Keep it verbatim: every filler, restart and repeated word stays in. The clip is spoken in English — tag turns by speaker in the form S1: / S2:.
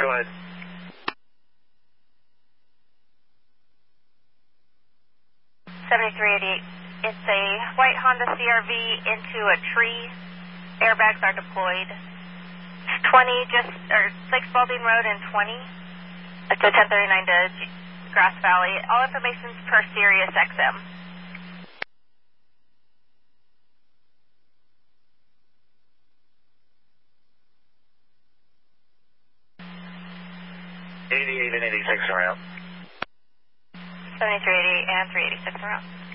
S1: go ahead.
S2: seventy-three eighty-eight. It's a white Honda C R V into a tree. Airbags are deployed. twenty, just, or six Baldwin Road and twenty. It's a ten thirty-nine to Grass Valley. All information's per Sirius X M.
S1: eighty-eight and eighty-six around.
S2: seventy-three eighty-eight and three eighty-six around.